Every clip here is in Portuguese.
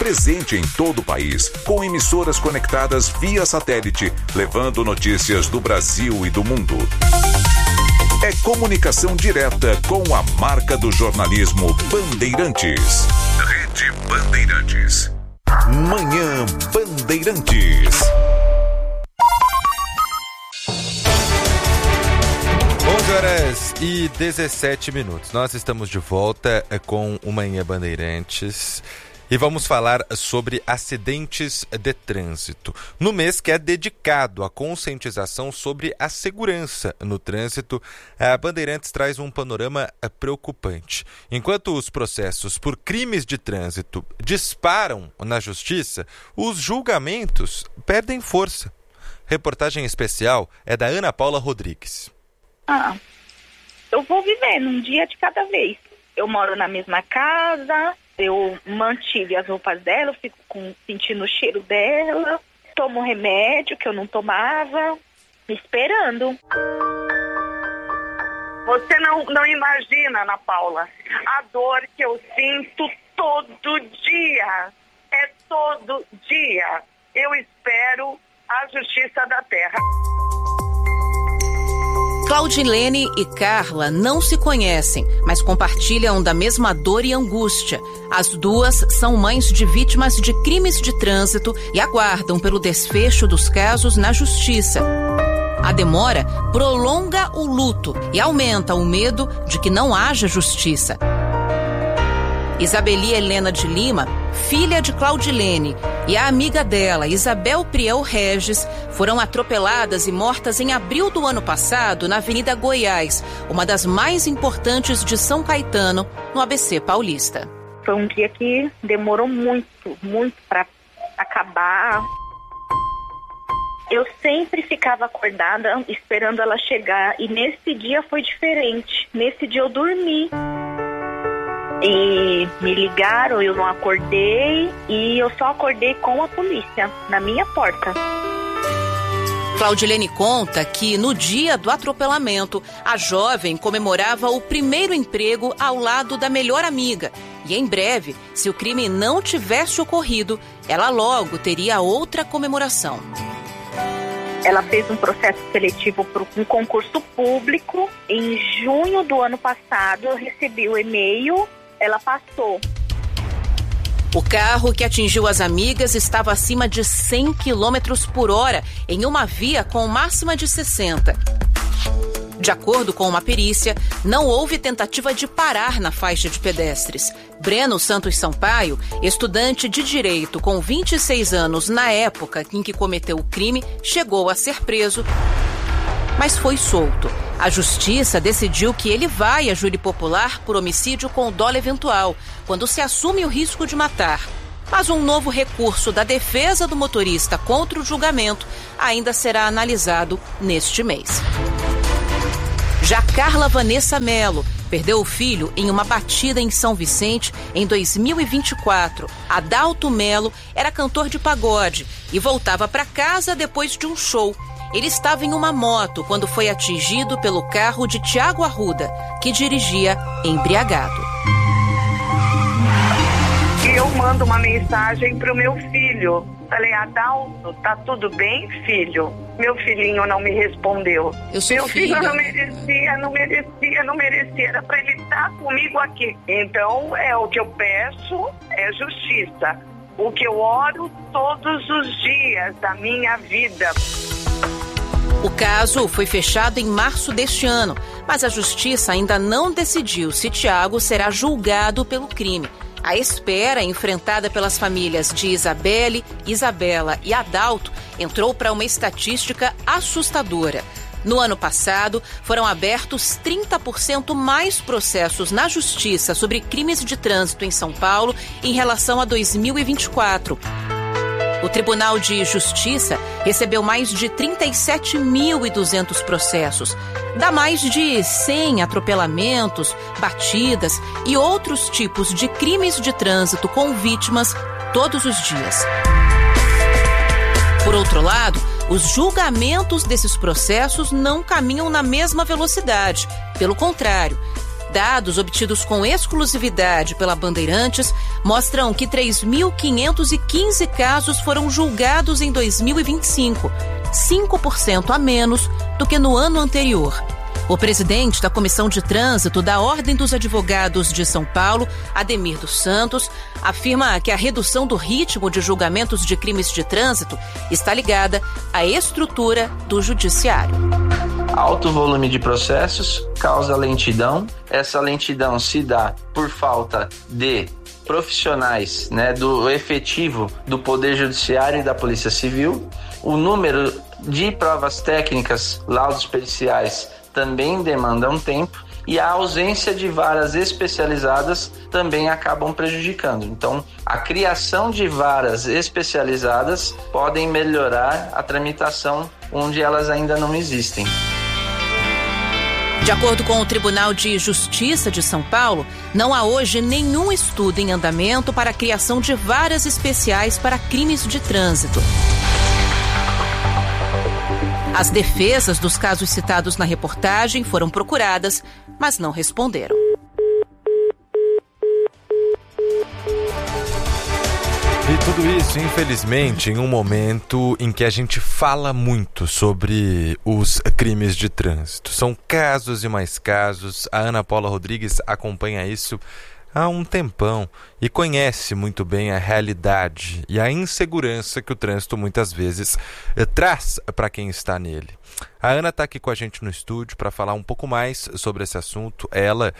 presente em todo o país, com emissoras conectadas via satélite, levando notícias do Brasil e do mundo. É comunicação direta com a marca do jornalismo Bandeirantes. Rede Bandeirantes. Manhã Bandeirantes. 11h17. Nós estamos de volta com o Manhã Bandeirantes e vamos falar sobre acidentes de trânsito. No mês que é dedicado à conscientização sobre a segurança no trânsito, a Bandeirantes traz um panorama preocupante. Enquanto os processos por crimes de trânsito disparam na justiça, os julgamentos perdem força. Reportagem especial é da Ana Paula Rodrigues. Eu vou vivendo um dia de cada vez. Eu moro na mesma casa, eu mantive as roupas dela, eu fico sentindo o cheiro dela, tomo remédio que eu não tomava, esperando. Você não imagina, Ana Paula, a dor que eu sinto todo dia. É todo dia. Eu espero a justiça da terra. Claudilene e Carla não se conhecem, mas compartilham da mesma dor e angústia. As duas são mães de vítimas de crimes de trânsito e aguardam pelo desfecho dos casos na justiça. A demora prolonga o luto e aumenta o medo de que não haja justiça. Isabeli Helena de Lima, filha de Claudilene, e a amiga dela, Isabel Priel Regis, foram atropeladas e mortas em abril do ano passado na Avenida Goiás, uma das mais importantes de São Caetano, no ABC paulista. Foi um dia que demorou muito para acabar. Eu sempre ficava acordada esperando ela chegar e nesse dia foi diferente. Nesse dia eu dormi. E me ligaram, eu não acordei e eu só acordei com a polícia na minha porta. Claudilene conta que no dia do atropelamento, a jovem comemorava o primeiro emprego ao lado da melhor amiga. E em breve, se o crime não tivesse ocorrido, ela logo teria outra comemoração. Ela fez um processo seletivo para um concurso público. Em junho do ano passado, eu recebi o e-mail. Ela passou. O carro que atingiu as amigas estava acima de 100 km por hora em uma via com máxima de 60. De acordo com uma perícia, não houve tentativa de parar na faixa de pedestres. Breno Santos Sampaio, estudante de Direito com 26 anos na época em que cometeu o crime, chegou a ser preso, mas foi solto. A justiça decidiu que ele vai a júri popular por homicídio com dolo eventual, quando se assume o risco de matar. Mas um novo recurso da defesa do motorista contra o julgamento ainda será analisado neste mês. Já Carla Vanessa Melo perdeu o filho em uma batida em São Vicente em 2024. Adalto Melo era cantor de pagode e voltava para casa depois de um show. Ele estava em uma moto quando foi atingido pelo carro de Tiago Arruda, que dirigia embriagado. E eu mando uma mensagem pro meu filho. Falei, Adalto, tá tudo bem, filho? Meu filhinho não me respondeu. Eu sou meu filha. filho não merecia. Era pra ele estar comigo aqui. Então, o que eu peço é justiça. O que eu oro todos os dias da minha vida. O caso foi fechado em março deste ano, mas a justiça ainda não decidiu se Tiago será julgado pelo crime. A espera enfrentada pelas famílias de Isabelle, Isabela e Adalto entrou para uma estatística assustadora. No ano passado, foram abertos 30% mais processos na justiça sobre crimes de trânsito em São Paulo em relação a 2024. O Tribunal de Justiça recebeu mais de 37.200 processos. Dá mais de 100 atropelamentos, batidas e outros tipos de crimes de trânsito com vítimas todos os dias. Por outro lado, os julgamentos desses processos não caminham na mesma velocidade. Pelo contrário, Dados obtidos com exclusividade pela Bandeirantes mostram que 3.515 casos foram julgados em 2025, 5% a menos do que no ano anterior. O presidente da Comissão de Trânsito da Ordem dos Advogados de São Paulo, Ademir dos Santos, afirma que a redução do ritmo de julgamentos de crimes de trânsito está ligada à estrutura do judiciário. Alto volume de processos causa lentidão. Essa lentidão se dá por falta de profissionais, do efetivo do Poder Judiciário e da Polícia Civil. O número de provas técnicas, laudos periciais, também demandam tempo, e a ausência de varas especializadas também acabam prejudicando. Então, a criação de varas especializadas podem melhorar a tramitação onde elas ainda não existem. De acordo com o Tribunal de Justiça de São Paulo, não há hoje nenhum estudo em andamento para a criação de varas especiais para crimes de trânsito. As defesas dos casos citados na reportagem foram procuradas, mas não responderam. E tudo isso, infelizmente, em um momento em que a gente fala muito sobre os crimes de trânsito. São casos e mais casos. A Ana Paula Rodrigues acompanha isso há um tempão e conhece muito bem a realidade e a insegurança que o trânsito muitas vezes traz para quem está nele. A Ana está aqui com a gente no estúdio para falar um pouco mais sobre esse assunto. Ela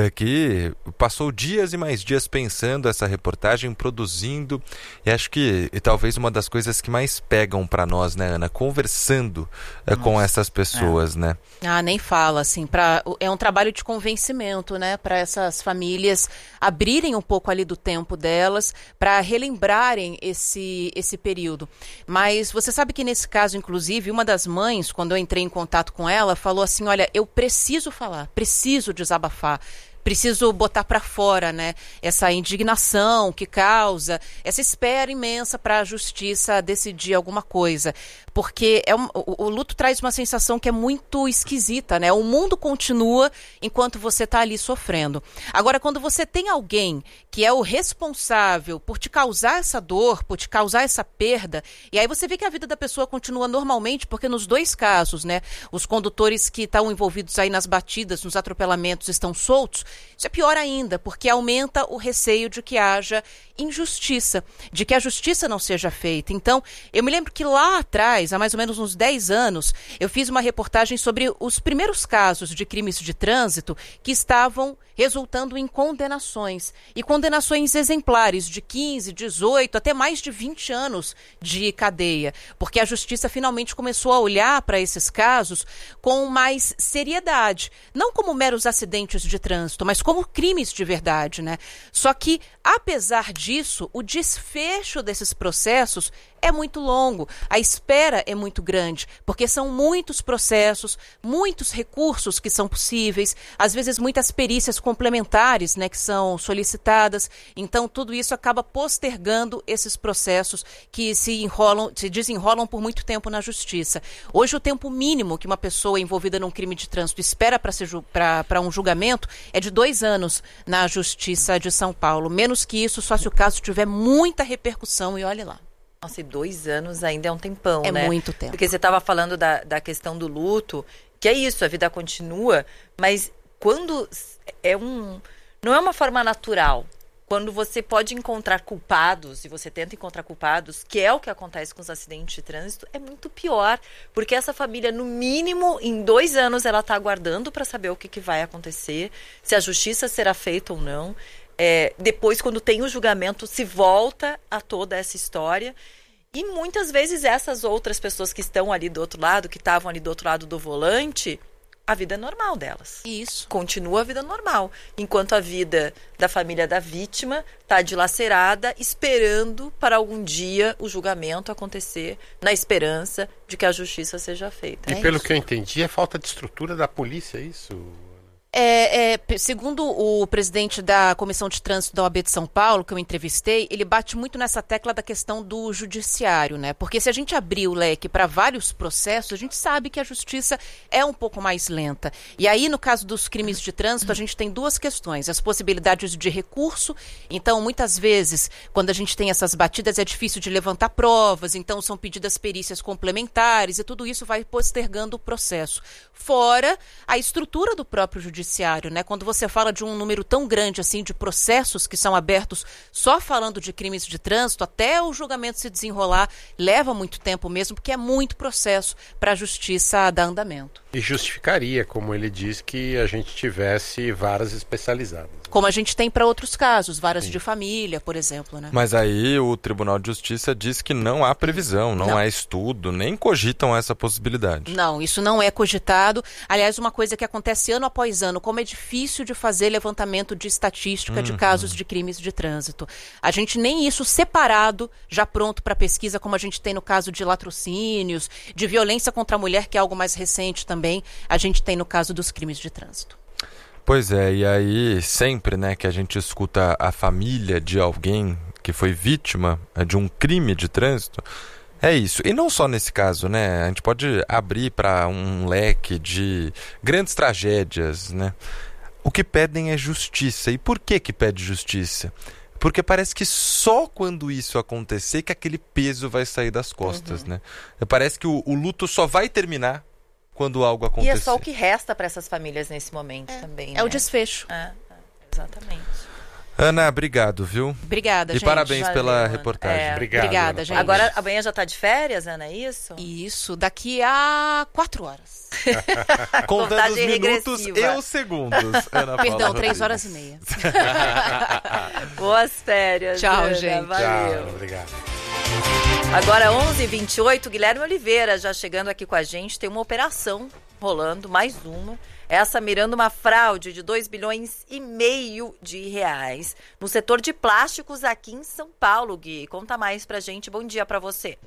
que passou dias e mais dias pensando essa reportagem, produzindo, e acho que talvez uma das coisas que mais pegam para nós, né, Ana? Conversando com essas pessoas, né? Ah, nem fala, assim, é um trabalho de convencimento, né, para essas famílias abrirem um pouco ali do tempo delas, para relembrarem esse período. Mas você sabe que nesse caso, inclusive, uma das mães, quando eu entrei em contato com ela, falou assim, olha, eu preciso falar, preciso desabafar, preciso botar para fora, né, essa indignação que causa, essa espera imensa para a justiça decidir alguma coisa. Porque o luto traz uma sensação que é muito esquisita, né? O mundo continua enquanto você está ali sofrendo. Agora, quando você tem alguém que é o responsável por te causar essa dor, por te causar essa perda, e aí você vê que a vida da pessoa continua normalmente, porque nos dois casos, né, os condutores que estão envolvidos aí nas batidas, nos atropelamentos, estão soltos, isso é pior ainda, porque aumenta o receio de que haja injustiça, de que a justiça não seja feita. Então, eu me lembro que lá atrás, há mais ou menos uns 10 anos, eu fiz uma reportagem sobre os primeiros casos de crimes de trânsito que estavam resultando em condenações, e condenações exemplares de 15, 18, até mais de 20 anos de cadeia, porque a justiça finalmente começou a olhar para esses casos com mais seriedade, não como meros acidentes de trânsito, mas como crimes de verdade, né? Só que, apesar disso, o desfecho desses processos é muito longo, a espera é muito grande, porque são muitos processos, muitos recursos que são possíveis, às vezes muitas perícias complementares, né, que são solicitadas, então tudo isso acaba postergando esses processos que se desenrolam por muito tempo na justiça. Hoje o tempo mínimo que uma pessoa envolvida num crime de trânsito espera para um julgamento é de 2 anos na Justiça de São Paulo, menos que isso só se o caso tiver muita repercussão, e olhe lá. Nossa, e 2 anos ainda é um tempão, né? É muito tempo. Porque você estava falando da questão do luto, que é isso, a vida continua, mas quando não é uma forma natural, quando você pode encontrar culpados, e você tenta encontrar culpados, que é o que acontece com os acidentes de trânsito, é muito pior, porque essa família, no mínimo, em 2 anos, ela está aguardando para saber o que vai acontecer, se a justiça será feita ou não. Depois, quando tem o julgamento, se volta a toda essa história, e muitas vezes essas outras pessoas que estão ali do outro lado, que estavam ali do outro lado do volante, a vida é normal delas. Isso. Continua a vida normal, enquanto a vida da família da vítima está dilacerada, esperando para algum dia o julgamento acontecer, na esperança de que a justiça seja feita. E pelo que eu entendi, é falta de estrutura da polícia, é isso? Segundo o presidente da Comissão de Trânsito da OAB de São Paulo, que eu entrevistei, ele bate muito nessa tecla da questão do judiciário, né? Porque se a gente abrir o leque para vários processos, a gente sabe que a justiça é um pouco mais lenta. E aí, no caso dos crimes de trânsito, a gente tem duas questões. As possibilidades de recurso. Então, muitas vezes, quando a gente tem essas batidas, é difícil de levantar provas, então são pedidas perícias complementares e tudo isso vai postergando o processo. Fora a estrutura do próprio judiciário, né? Quando você fala de um número tão grande assim de processos que são abertos só falando de crimes de trânsito, até o julgamento se desenrolar, leva muito tempo mesmo, porque é muito processo para a justiça dar andamento. E justificaria, como ele diz, que a gente tivesse varas especializadas. Como a gente tem para outros casos, varas de família, por exemplo, né? Mas aí o Tribunal de Justiça diz que não há previsão, não há estudo, nem cogitam essa possibilidade. Não, isso não é cogitado. Aliás, uma coisa que acontece ano após ano, como é difícil de fazer levantamento de estatística de casos de crimes de trânsito. A gente nem isso separado, já pronto para pesquisa, como a gente tem no caso de latrocínios, de violência contra a mulher, que é algo mais recente também, a gente tem no caso dos crimes de trânsito. Pois é, e aí sempre, né, que a gente escuta a família de alguém que foi vítima de um crime de trânsito, é isso. E não só nesse caso, né, a gente pode abrir para um leque de grandes tragédias, né. O que pedem é justiça. E por que pede justiça? Porque parece que só quando isso acontecer que aquele peso vai sair das costas, né. Parece que o luto só vai terminar quando algo acontecer. E é só o que resta para essas famílias nesse momento também, né? É o desfecho. Exatamente. Ana, obrigado, viu? Obrigada, gente. E parabéns pela Ana. reportagem. Obrigada, Ana. gente. Agora, amanhã já tá de férias, Ana, é isso? Isso, daqui a 4 horas. Contando os Contagem minutos regressiva. e os segundos, Ana Paula Perdão, Rodrigues. 3 horas e meia. Boas férias. Tchau, Ana, gente. Valeu. Tchau, obrigado. Agora, 11h28, Guilherme Oliveira já chegando aqui com a gente. Tem uma operação rolando, mais uma. Essa mirando uma fraude de 2,5 bilhões de reais no setor de plásticos aqui em São Paulo, Gui. Conta mais pra gente. Bom dia pra você.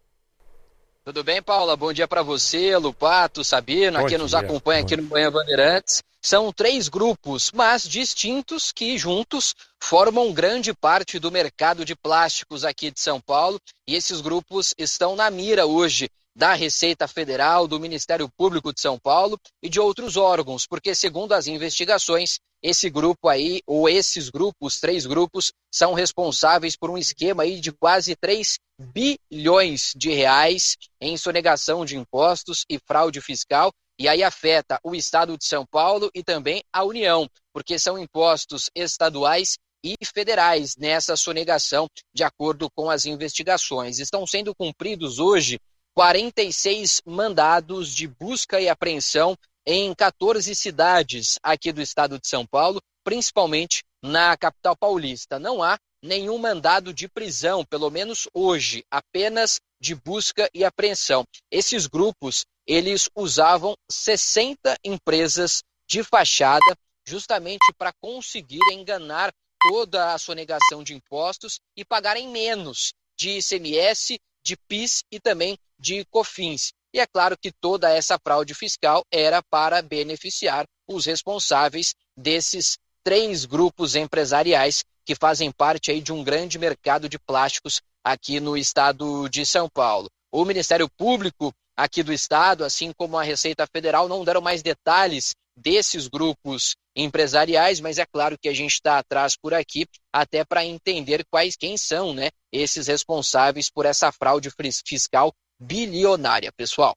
Tudo bem, Paula? Bom dia para você, Lupato, Sabino, Bom aqui nos dia. acompanha aqui no Manhã Bandeirantes. São 3 grupos, mas distintos, que juntos formam grande parte do mercado de plásticos aqui de São Paulo. E esses grupos estão na mira hoje da Receita Federal, do Ministério Público de São Paulo e de outros órgãos, porque segundo as investigações, esse grupo aí, ou esses grupos, 3 grupos, são responsáveis por um esquema aí de quase 3 bilhões de reais em sonegação de impostos e fraude fiscal, e aí afeta o Estado de São Paulo e também a União, porque são impostos estaduais e federais nessa sonegação, de acordo com as investigações. Estão sendo cumpridos hoje 46 mandados de busca e apreensão em 14 cidades aqui do estado de São Paulo, principalmente na capital paulista. Não há nenhum mandado de prisão, pelo menos hoje, apenas de busca e apreensão. Esses grupos, eles usavam 60 empresas de fachada justamente para conseguir enganar toda a sonegação de impostos e pagarem menos de ICMS, de PIS e também de COFINS. E é claro que toda essa fraude fiscal era para beneficiar os responsáveis desses 3 grupos empresariais que fazem parte aí de um grande mercado de plásticos aqui no estado de São Paulo. O Ministério Público aqui do estado, assim como a Receita Federal, não deram mais detalhes desses grupos empresariais, mas é claro que a gente está atrás por aqui até para entender quem são, né, esses responsáveis por essa fraude fiscal bilionária, pessoal.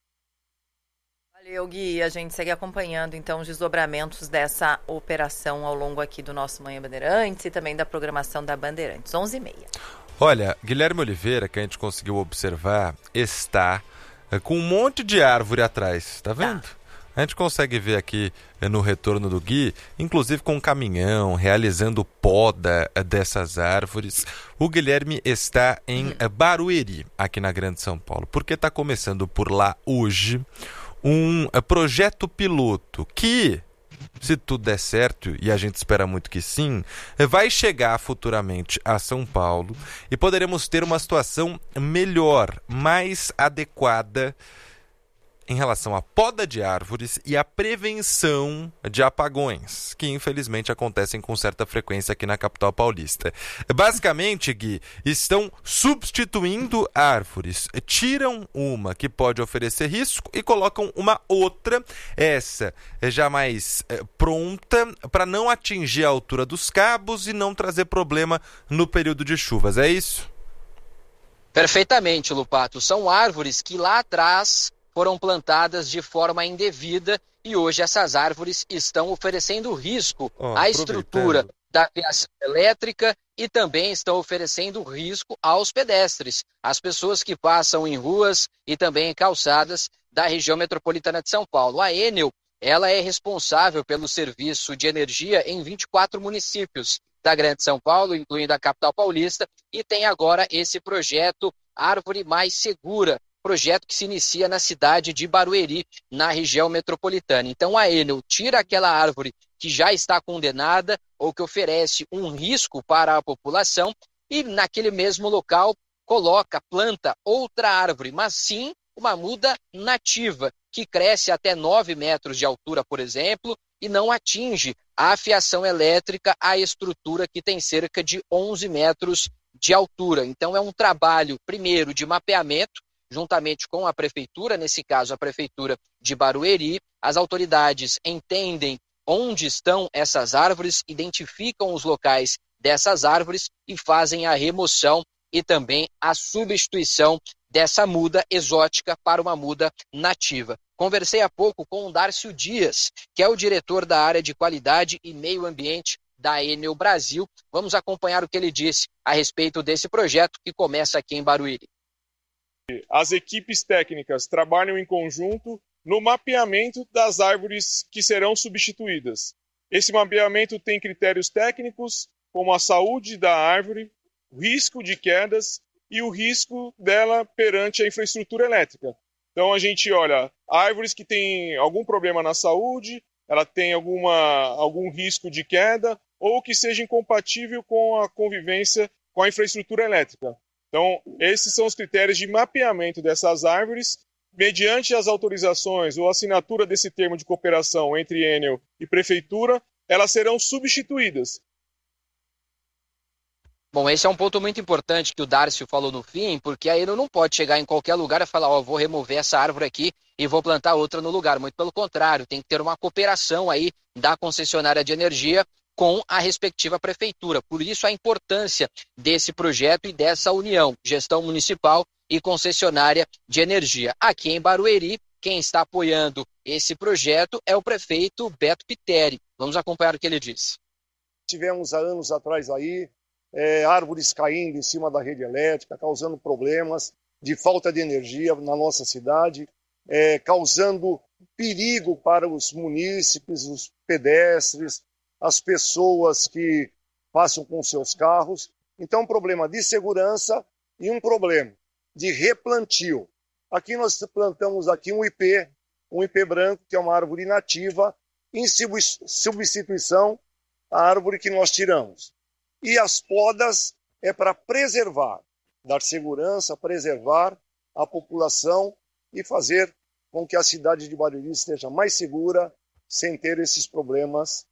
Valeu, Gui. A gente segue acompanhando, então, os desdobramentos dessa operação ao longo aqui do nosso Manhã Bandeirantes e também da programação da Bandeirantes, 11h30. Olha, Guilherme Oliveira, que a gente conseguiu observar, está com um monte de árvore atrás, tá vendo? A gente consegue ver aqui no retorno do Gui, inclusive com um caminhão, realizando poda dessas árvores. O Guilherme está em Barueri, aqui na Grande São Paulo, porque está começando por lá hoje um projeto piloto que, se tudo der certo, e a gente espera muito que sim, vai chegar futuramente a São Paulo e poderemos ter uma situação melhor, mais adequada em relação à poda de árvores e à prevenção de apagões, que infelizmente acontecem com certa frequência aqui na capital paulista. Basicamente, Gui, estão substituindo árvores, tiram uma que pode oferecer risco e colocam uma outra, essa já mais pronta, para não atingir a altura dos cabos e não trazer problema no período de chuvas, é isso? Perfeitamente, Lupato. São árvores que lá atrás foram plantadas de forma indevida e hoje essas árvores estão oferecendo risco à estrutura da fiação elétrica e também estão oferecendo risco aos pedestres, às pessoas que passam em ruas e também em calçadas da região metropolitana de São Paulo. A Enel, ela é responsável pelo serviço de energia em 24 municípios da Grande São Paulo, incluindo a capital paulista, e tem agora esse projeto Árvore Mais Segura, projeto que se inicia na cidade de Barueri, na região metropolitana. Então a Enel tira aquela árvore que já está condenada ou que oferece um risco para a população e naquele mesmo local planta outra árvore, mas sim uma muda nativa, que cresce até 9 metros de altura, por exemplo, e não atinge a fiação elétrica, a estrutura que tem cerca de 11 metros de altura. Então é um trabalho, primeiro, de mapeamento, juntamente com a prefeitura, nesse caso a prefeitura de Barueri. As autoridades entendem onde estão essas árvores, identificam os locais dessas árvores e fazem a remoção e também a substituição dessa muda exótica para uma muda nativa. Conversei há pouco com o Dárcio Dias, que é o diretor da área de qualidade e meio ambiente da Enel Brasil. Vamos acompanhar o que ele disse a respeito desse projeto que começa aqui em Barueri. As equipes técnicas trabalham em conjunto no mapeamento das árvores que serão substituídas. Esse mapeamento tem critérios técnicos, como a saúde da árvore, o risco de quedas e o risco dela perante a infraestrutura elétrica. Então a gente olha árvores que têm algum problema na saúde, ela tem algum risco de queda ou que seja incompatível com a convivência com a infraestrutura elétrica. Então esses são os critérios de mapeamento dessas árvores. Mediante as autorizações ou assinatura desse termo de cooperação entre Enel e Prefeitura, elas serão substituídas. Bom, esse é um ponto muito importante que o Dárcio falou no fim, porque a Enel não pode chegar em qualquer lugar e falar, vou remover essa árvore aqui e vou plantar outra no lugar. Muito pelo contrário, tem que ter uma cooperação aí da concessionária de energia com a respectiva prefeitura. Por isso a importância desse projeto e dessa união, gestão municipal e concessionária de energia. Aqui em Barueri, quem está apoiando esse projeto é o prefeito Beto Piteri. Vamos acompanhar o que ele disse. Tivemos há anos atrás aí árvores caindo em cima da rede elétrica, causando problemas de falta de energia na nossa cidade, causando perigo para os munícipes, os pedestres, as pessoas que passam com seus carros. Então, um problema de segurança e um problema de replantio. Aqui nós plantamos aqui um IP branco, que é uma árvore nativa, em substituição à árvore que nós tiramos. E as podas é para preservar, dar segurança, preservar a população e fazer com que a cidade de Barueri esteja mais segura, sem ter esses problemas